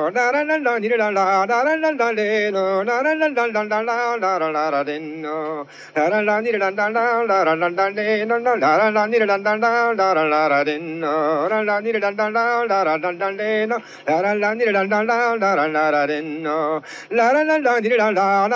la la la la la la la la la le no la la la la la la la la la la no la la la la la la la la la le no la la la la la la la la la la no la la la la la la la la la le no la la la la la la la la la no la la la la la